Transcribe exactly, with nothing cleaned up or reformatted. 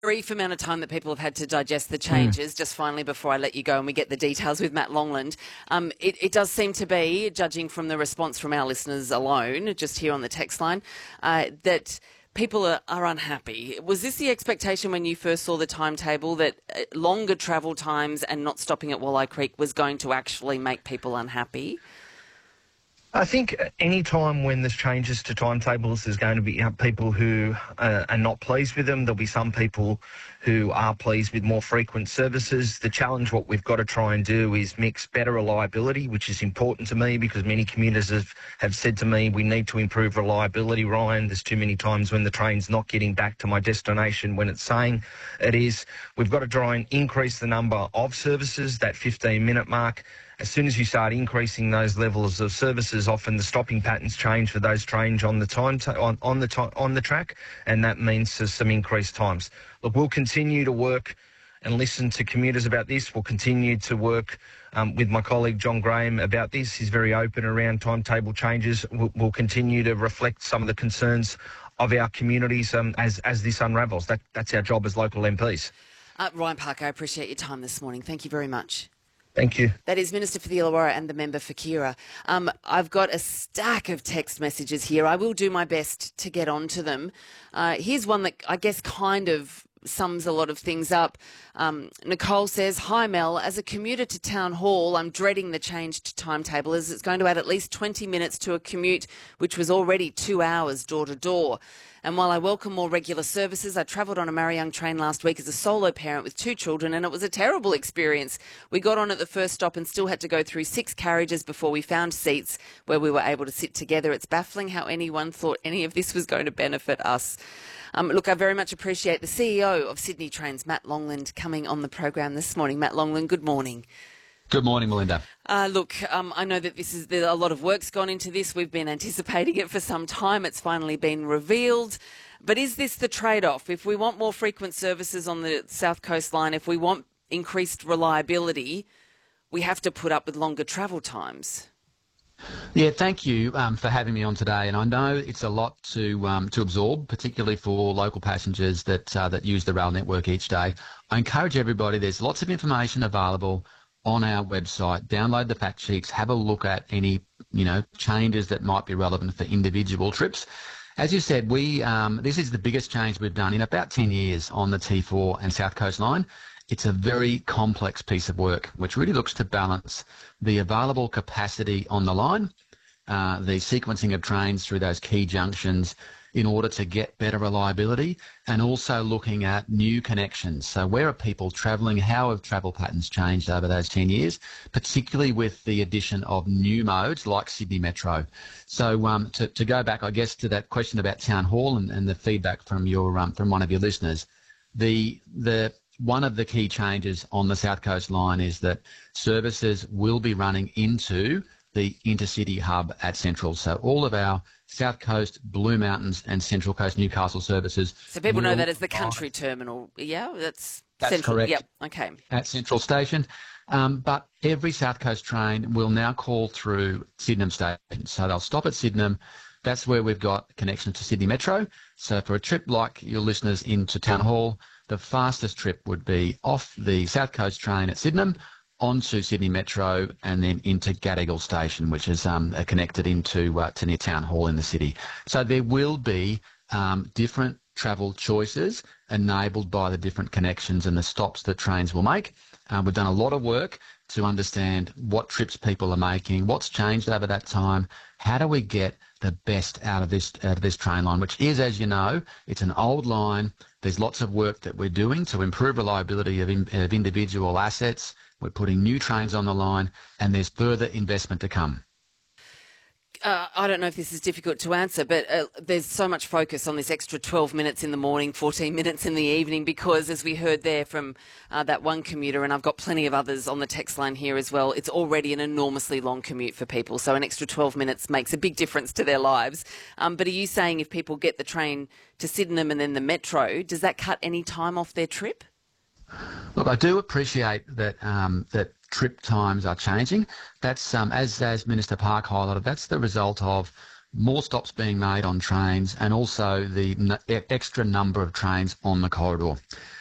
brief amount of time that people have had to digest the changes, mm. just finally before I let you go and we get the details with Matt Longland, um, it, it does seem to be, judging from the response from our listeners alone, just here on the text line, uh, that people are, are unhappy. Was this the expectation when you first saw the timetable that longer travel times and not stopping at Walleye Creek was going to actually make people unhappy? I think any time when there's changes to timetables, there's going to be people who uh, are not pleased with them. There'll be some people who are pleased with more frequent services. The challenge, what we've got to try and do is mix better reliability, which is important to me because many commuters have, have said to me, we need to improve reliability, Ryan. There's too many times when the train's not getting back to my destination when it's saying it is. We've got to try and increase the number of services, that fifteen minute mark. As soon as you start increasing those levels of services, often the stopping patterns change for those trains on the time on, on the to- on the track, and that means some increased times. Look, we'll continue to work and listen to commuters about this. We'll continue to work um, with my colleague John Graham about this. He's very open around timetable changes. We'll, we'll continue to reflect some of the concerns of our communities um, as as this unravels. That that's our job as local M Ps. Uh, Ryan Parker, I appreciate your time this morning. Thank you very much. Thank you. That is Minister for the Illawarra and the member for Keira. Um, I've got a stack of text messages here. I will do my best to get onto them. Uh, here's one that I guess kind of sums a lot of things up. Um, Nicole says, "Hi Mel, as a commuter to Town Hall, I'm dreading the changed timetable as it's going to add at least twenty minutes to a commute which was already two hours door to door. And while I welcome more regular services, I travelled on a Marayung train last week as a solo parent with two children and it was a terrible experience. We got on at the first stop and still had to go through six carriages before we found seats where we were able to sit together. It's baffling how anyone thought any of this was going to benefit us." Um, look, I very much appreciate the C E O of Sydney Trains, Matt Longland, coming on the program this morning. Matt Longland, good morning. Good morning, Melinda. Uh, look, um, I know that this is there, a lot of work's gone into this. We've been anticipating it for some time. It's finally been revealed. But is this the trade-off? If we want more frequent services on the South Coast line, if we want increased reliability, we have to put up with longer travel times. Yeah, thank you um, for having me on today. And I know it's a lot to um, to absorb, particularly for local passengers that uh, that use the rail network each day. I encourage everybody, there's lots of information available on our website. Download the fact sheets, have a look at any, you know, changes that might be relevant for individual trips. As you said, we um, this is the biggest change we've done in about ten years on the T four and South Coast line. It's a very complex piece of work which really looks to balance the available capacity on the line, uh, the sequencing of trains through those key junctions in order to get better reliability, and also looking at new connections. So where are people travelling? How have travel patterns changed over those ten years, particularly with the addition of new modes like Sydney Metro? So um, to, to go back, I guess, to that question about Town Hall and, and the feedback from your um, from one of your listeners, the the one of the key changes on the South Coast line is that services will be running into the intercity hub at Central. So all of our South Coast, Blue Mountains and Central Coast Newcastle services. So people know that as the country terminal. Yeah, that's, that's Central. correct. Yep, okay. At Central Station. Um, but every South Coast train will now call through Sydenham Station. So they'll stop at Sydenham. That's where we've got connection to Sydney Metro. So for a trip like your listeners into Town Hall, the fastest trip would be off the South Coast train at Sydenham, onto Sydney Metro, and then into Gadigal Station, which is um, connected into uh, to near Town Hall in the city. So there will be um, different travel choices enabled by the different connections and the stops that trains will make. Uh, we've done a lot of work to understand what trips people are making, what's changed over that time, how do we get the best out of this out of this train line, which is, as you know, it's an old line. There's lots of work that we're doing to improve reliability of, in, of individual assets. We're putting new trains on the line, and there's further investment to come. Uh, I don't know if this is difficult to answer, but uh, there's so much focus on this extra twelve minutes in the morning, fourteen minutes in the evening, because as we heard there from uh, that one commuter, and I've got plenty of others on the text line here as well, it's already an enormously long commute for people. So an extra twelve minutes makes a big difference to their lives. Um, but are you saying if people get the train to Sydenham and then the metro, does that cut any time off their trip? Look, I do appreciate that um, that trip times are changing. That's um, as as Minister Park highlighted. That's the result of more stops being made on trains, and also the n- extra number of trains on the corridor.